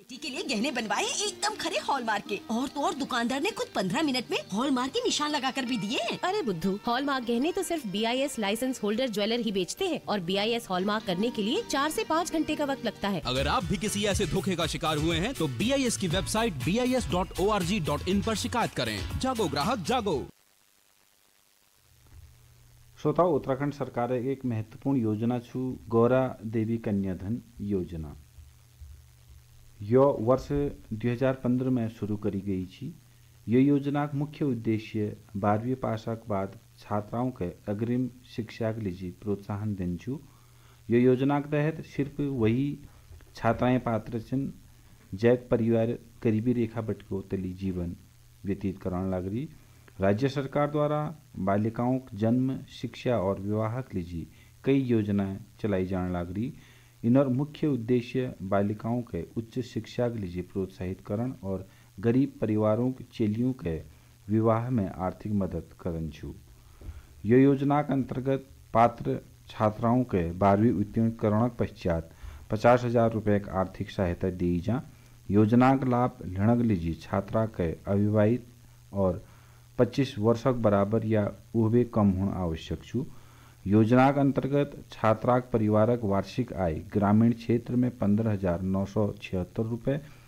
बेटी के लिए गहने बनवाए एकदम खरे हॉलमार्क के, और तो और दुकानदार ने खुद 15 मिनट में हॉलमार्क के निशान लगाकर भी दिए। अरे बुद्धू, हॉलमार्क गहने तो सिर्फ BIS लाइसेंस होल्डर ज्वेलर ही बेचते हैं और BIS हॉलमार्क करने के लिए 4 से 5 घंटे का वक्त लगता है। अगर आप भी किसी ऐसे धोखे का शिकार हुए हैं तो BIS की वेबसाइट bis.org.in पर शिकायत करें। जागो ग्राहक जागो। श्रोताओ, उत्तराखंड सरकार एक महत्वपूर्ण योजना छु गौरा देवी कन्याधन योजना। यो वर्ष 2015 में शुरू करी गई थी। ये योजना का मुख्य उद्देश्य 12वीं पास के बाद छात्राओं के अग्रिम शिक्षा के लिए प्रोत्साहन देन छु। ये योजना के तहत सिर्फ वही छात्राएं पात्र छन जैक परिवार गरीबी रेखा बटको तली जीवन व्यतीत कराने लग रही। राज्य सरकार द्वारा बालिकाओं के जन्म, शिक्षा और विवाह के लिए कई योजनाएं चलाई जाने लग रही। इनर मुख्य उद्देश्य बालिकाओं के उच्च शिक्षा के लिए प्रोत्साहित करण और गरीब परिवारों के चेलियों के विवाह में आर्थिक मदद करन छु। यह योजना के अंतर्गत पात्र छात्राओं के 12वीं उत्तीर्ण करण पश्चात 50,000 रुपये की आर्थिक सहायता दी जा। योजना का लाभ लेने के लिए छात्रा के अविवाहित और 25 वर्ष के बराबर या उहबे कम होना आवश्यक छु। योजना के अंतर्गत छात्रा परिवारक वार्षिक आय ग्रामीण क्षेत्र में 15,976 रुपये